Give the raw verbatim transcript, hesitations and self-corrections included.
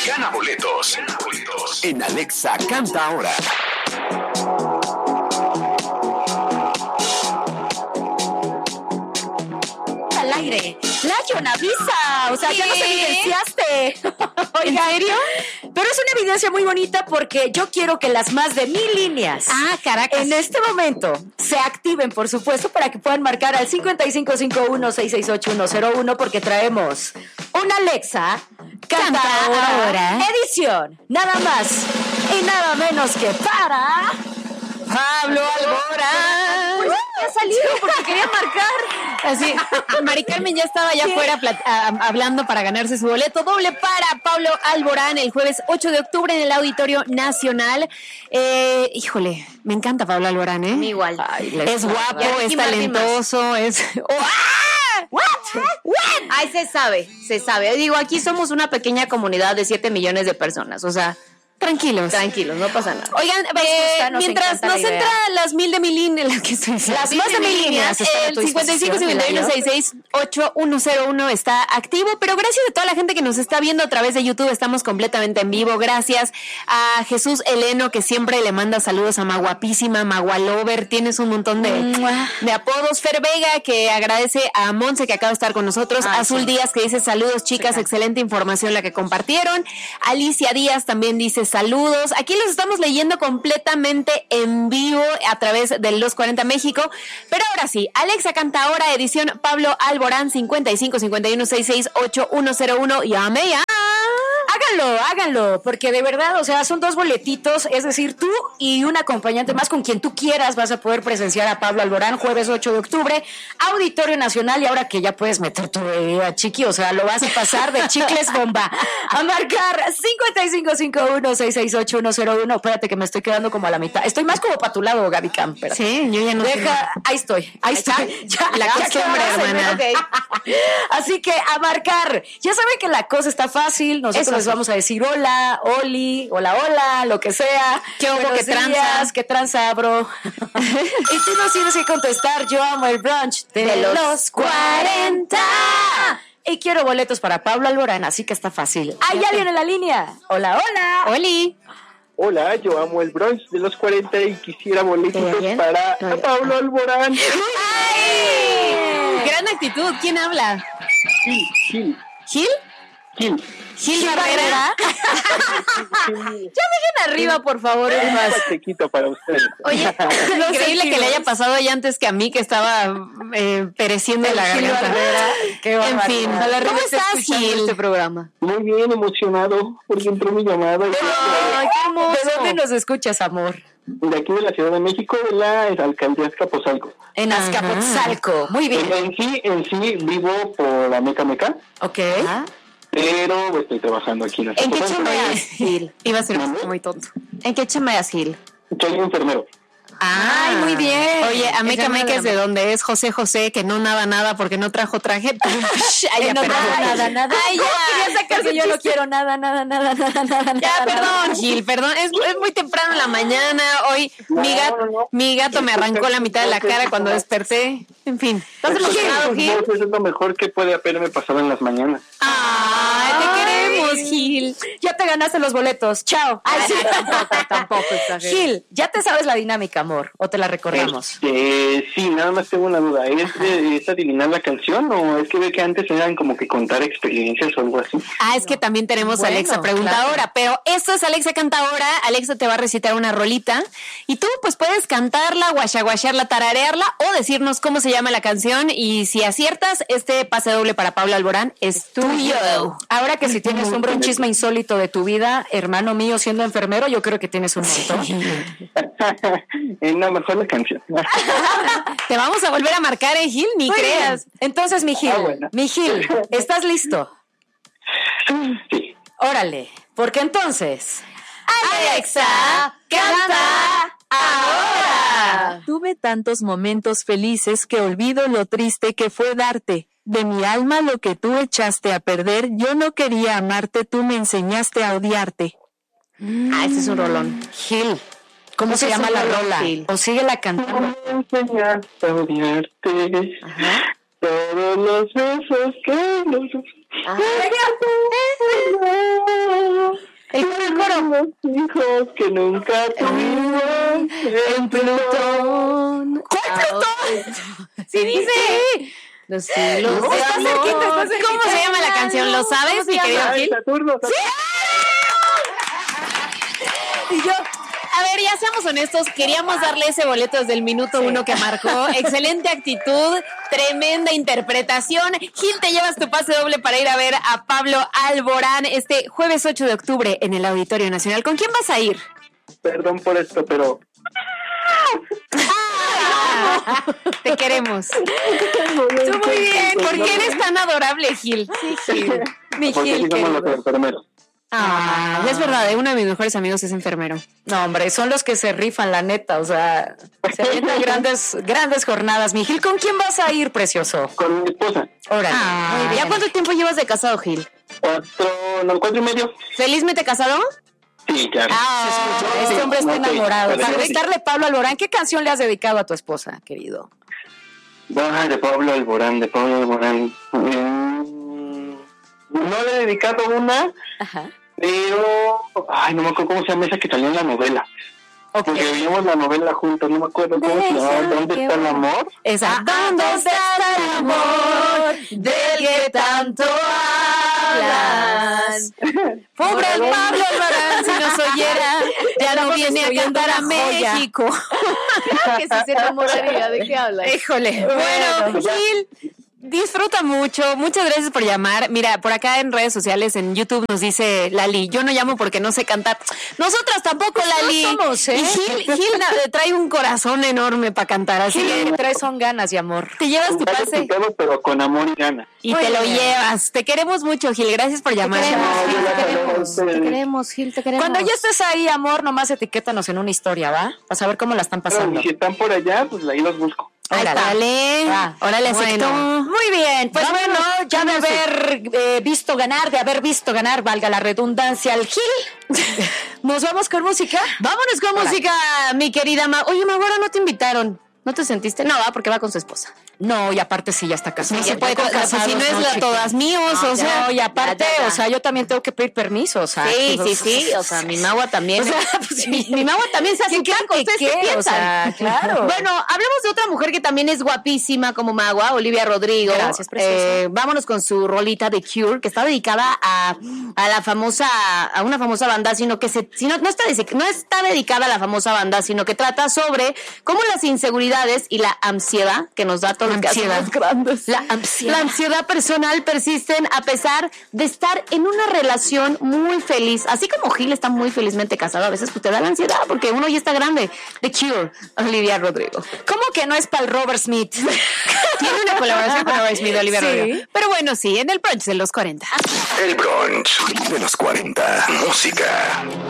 Gana boletos. Gana boletos. En Alexa Canta Ahora. Al aire. La Yonavisa. O sea, ¿qué? Ya nos evidenciaste. Oiga, ¿en serio? Pero es una evidencia muy bonita porque yo quiero que las más de mil líneas ah, caracas. en este momento se activen, por supuesto, para que puedan marcar al cincuenta y cinco cincuenta y uno, seiscientos sesenta y ocho, ciento uno porque traemos una Alexa Canta, Canta ahora, ahora edición, nada más y nada menos que para Pablo Alborán. Pues ya ha salido porque quería marcar. Así, Mari Carmen ya estaba allá afuera plat- a- hablando para ganarse su boleto doble para Pablo Alborán el jueves ocho de octubre en el Auditorio Nacional. Eh, híjole, me encanta Pablo Alborán, ¿eh? Mi igual. Ay, es guapo, es talentoso, es... Oh, ¡ah! What? What? Ay, se sabe, se sabe. Digo, aquí somos una pequeña comunidad de siete millones de personas, o sea... Tranquilos. Tranquilos, no pasa nada. Oigan, eh, gusta, nos mientras nos entra las mil de mil líneas, las, que estoy las más de mil líneas, el cincuenta y cinco cincuenta y uno sesenta y seis ocho uno cero uno está activo, pero gracias a toda la gente que nos está viendo a través de YouTube, estamos completamente en vivo. Gracias a Jesús Heleno, que siempre le manda saludos a Maguapísima, Magualover, tienes un montón de, de apodos. Fer Vega, que agradece a Monse, que acaba de estar con nosotros. Ah, Azul sí. Díaz, que dice saludos, chicas, sí, excelente información la que compartieron. Alicia Díaz también dice saludos. Aquí los estamos leyendo completamente en vivo a través del dos cuarenta México. Pero ahora sí, Alexa Canta Ahora, edición Pablo Alborán, cincuenta y cinco cincuenta y uno sesenta y seis ocho uno cero uno. Llame ya. Háganlo, háganlo, porque de verdad, o sea, son dos boletitos, es decir, tú y un acompañante más con quien tú quieras vas a poder presenciar a Pablo Alborán jueves ocho de octubre, Auditorio Nacional, y ahora que ya puedes meter tu bebida, chiqui, o sea, lo vas a pasar de chicles bomba. A marcar cincuenta y cinco cincuenta y uno sesenta y seis ocho uno cero uno. Espérate que me estoy quedando como a la mitad. Estoy más como para tu lado, Gaby Camp. Sí, yo ya no Deja, sé. ahí estoy, ahí estoy. Ya, la costumbre, hermana. Okay. Así que a marcar. Ya saben que la cosa está fácil. Nosotros Eso les vamos a decir hola, Oli, hola, hola, lo que sea. ¿Qué hubo, que tranza? ¿Qué tranza, bro? Y tú nos tienes que contestar, yo amo el brunch de, de los, los cuarenta. Y quiero boletos para Pablo Alborán, así que está fácil. ¿Hay alguien en la línea? Hola, hola. Oli. Hola, yo amo el brunch de los cuarenta y quisiera boletos para ¿Todo Pablo Alborán. ¡Ay! Gran actitud. ¿Quién habla? Gil, Gil. ¿Gil? Gil. Gil Barrera. Ya dejen arriba, por favor, es más. Chiquito para ustedes. Oye, es increíble que le haya pasado ya antes que a mí, que estaba eh, pereciendo en la garganta. Qué en fin, ¿cómo estás, Gil? Este programa. Muy bien, emocionado porque entró mi llamada. Ay, qué hermoso. ¿De dónde nos escuchas, amor? De aquí de la Ciudad de México, de la alcaldía Azcapotzalco. En Azcapotzalco, muy bien. En, en sí, en sí vivo por la Meca Meca. Ok. Ajá. Pero estoy trabajando aquí en Azcapotzalco. ¿En qué chameas, Gil? Iba a ser ¿No? muy tonto. ¿En qué chameas, Gil? Soy enfermero. Ah, Ay, muy bien. Oye, a Meca Meca es de donde es José José, que no nada nada porque no trajo traje. Ay, ya, no, perdón. nada, nada, nada. Ay, ya. Quería sacar que yo no quiero nada, nada, nada, nada, nada. Ya, nada, perdón, nada. Gil, perdón. Es, es muy temprano en la mañana. Hoy no, mi, gato, no, no. mi gato me arrancó la mitad de la cara cuando desperté. En fin. ¿Estás emocionado, Gil? Eso es lo mejor que puede haberme pasado en las mañanas. Ay, te queremos, Gil. Ya te ganaste los boletos. Chao. Ay, sí. tampoco, tampoco exagero. Gil, ya te sabes la dinámica, amor, o te la recordamos. Este, sí, nada más tengo una duda. ¿Es, de, ¿Es adivinar la canción o es que ve que antes eran como que contar experiencias o algo así? Ah, es que también tenemos Bueno, Alexa Preguntadora, claro. pero esto es Alexa Cantadora. Alexa te va a recitar una rolita y tú pues puedes cantarla, guachaguacharla, tararearla o decirnos cómo se llama la canción, y si aciertas, este pase doble para Pablo Alborán es tuyo. Ahora que si tienes un buen chisme insólito de tu vida, hermano mío, siendo enfermero, yo creo que tienes un montón. eh, no, mejor la canción. Te vamos a volver a marcar, eh, Gil, ni Muy creas. bien. Entonces, mi Gil, Ah, bueno. mi Gil, ¿estás listo? Sí. Órale, porque entonces... Alexa, canta ahora. Tuve tantos momentos felices que olvido lo triste que fue darte. De mi alma lo que tú echaste a perder, yo no quería amarte, tú me enseñaste a odiarte. Ah, ese es un rolón. Gil, ¿cómo Ese se es llama un la rolón, rola? Gil. O sigue la cantando. Me enseñaste a odiarte. Ajá. Todos los besos que nos... Ah. Los hijos que nunca tuvimos en Plutón. ¿Cuál Plutón? Sí, dice. Los hilos No, de está amor. cerquita, está cerquita. ¿Cómo se llama la canción? ¿Lo sabes, mi querido Ah, Gil? Saturno, Saturno. Y yo, a ver, ya seamos honestos, queríamos darle ese boleto desde el minuto uno que marcó. Excelente actitud, tremenda interpretación. Gil, te llevas tu pase doble para ir a ver a Pablo Alborán este jueves ocho de octubre en el Auditorio Nacional. ¿Con quién vas a ir? Perdón por esto, pero Ah, te queremos. Tú muy bien. ¿Por qué eres tan adorable, Gil? Sí, Gil. Mi porque Gil, sí somos los querido. enfermeros. Ah, es verdad, uno de mis mejores amigos es enfermero. No, hombre, son los que se rifan, la neta. O sea, se avientan grandes, grandes jornadas. Mi Gil, ¿con quién vas a ir, precioso? Con mi esposa. Órale. Ah, muy bien. ¿ya cuánto tiempo llevas de casado, Gil? Cuatro, no, cuatro y medio. ¿Felizmente casado? Sí, claro. Ah, Se escucha. Este hombre está No, sí, enamorado. parece Para que sí. dedicarle Pablo Alborán, ¿qué canción le has dedicado a tu esposa, querido? Ah, de Pablo Alborán, de Pablo Alborán. Mm, no le he dedicado una, Ajá. pero... Ay, no me acuerdo cómo se llama esa que salió en la novela. Ok. Porque veíamos la novela juntos, no me acuerdo cómo se llama. ¿Dónde está el amor? Esa. ¿Dónde está el amor del que tanto hablas? Pobre Pablo Alborán, si nos oyera, ya no viene a cantar a México. Claro que sí se enamoraría. ¿De qué hablas? Híjole. Bueno, Gil, disfruta mucho. Muchas gracias por llamar. Mira, por acá en redes sociales, en YouTube, nos dice Lali, yo no llamo porque no sé cantar. Nosotras tampoco, Lali. no somos, ¿eh? Y Gil, Gil na- trae un corazón enorme para cantar, así Sí, lo que que traes son ganas y amor. te llevas tu Está pase complicado, pero con amor y ganas. y Muy te lo bien. llevas. Te queremos mucho, Gil. Gracias por llamar. queremos, No, yo Gil, la te saludo a queremos, ustedes. te queremos, Gil, te queremos. Cuando ya estés ahí, amor, nomás etiquétanos en una historia, ¿va? Para saber cómo la están Pero, pasando. y si están por allá, pues ahí los busco. Órale. Órale. Va. Órale, Bueno. aceptó. Muy bien, pues Vámonos. bueno, ya de haber eh, visto ganar, de haber visto ganar, valga la redundancia, al Gil. ¿Nos vamos con música? Vámonos con música, mi querida Ma. Oye, Maguara, no te invitaron. ¿No te sentiste? No, va, porque va con su esposa. No, y aparte sí, ya está casado. No se puede, con pues, si no es la chica. todas míos, o sea. No, y aparte, ya, ya, ya. o sea, yo también tengo que pedir permiso, o sea. Sí, pues, sí, sí, o sea, mi Magua también. O sea, pues, mi, mi Magua también se hace ¿Qué un taco, quieren que ¿ustedes qué qué? piensan? O sea, claro. Bueno, hablemos de otra mujer que también es guapísima como Magua, Olivia Rodrigo. Gracias, preciosa. Eh, vámonos con su rolita de Cure, que está dedicada a, a la famosa, a una famosa banda, sino que se, sino, no, está, no está dedicada a la famosa banda, sino que trata sobre cómo las inseguridades y la ansiedad que nos da todo lo que Ansiedad. hacemos grandes. La ansiedad. La ansiedad personal persisten a pesar de estar en una relación muy feliz. Así como Gil está muy felizmente casado, a veces pues, te da la ansiedad porque uno ya está grande. The Cure, Olivia Rodrigo. ¿Cómo que no es para el Robert Smith? Tiene una colaboración con Robert Smith, Olivia Sí. Rodrigo. Pero bueno, sí, en el brunch de los cuarenta. El brunch de los cuarenta. Música.